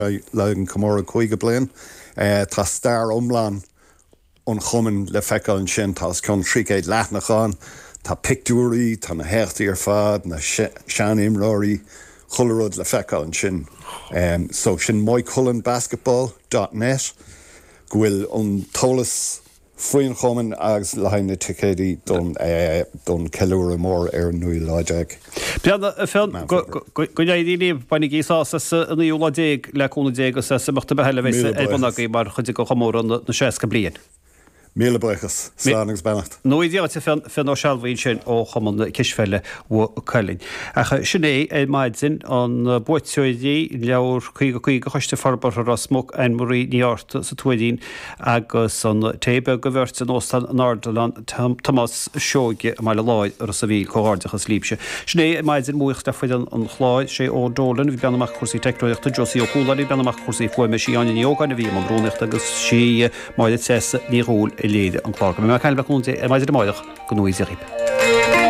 legan Camora Cuiga Blaine. Tá star omlan an chuman le feicáil sin tá chun trícéid leathnachán, tá pictúí, tá na heachtaí ar fad, na sean imráí, chularúd le feicáil sin. So sin moicullenbasketball.net gwil an tolas Fuin choman agus lehaine ticédi don ceúra mór nui láideag. Pianna go dhéí bainna gíá an íúla déag leúna déag sa semachta behele bhéis bannagaí mar chuide go chamór na séca blian. Míle buchas, Slánings Benacht. No ideáte fin ó sealbhaín sin ó chaman kisfelle ó Cuillinn. Sinné maidzin an buitúidí leabhar chuige chuiste farbar a smog an morí níart sa tuaidín agus an tébe go bhirt an óstan Nardalan Thomas Seoige mai le láid ar sa bhí choárdachas líbse. Sinné maidzin muocht a fuidan an chláid sé ó Dólan, bhí benamach chusaí teictóireachta Josie O'Cúlaí benamach chusaí fuime sí an yoga na bhí an brúnecht agus sí maidid sesa ní rúil léide an chlár. Mae cael bach hwn te, mae ddim oedrych, gwnnw i ddechrau.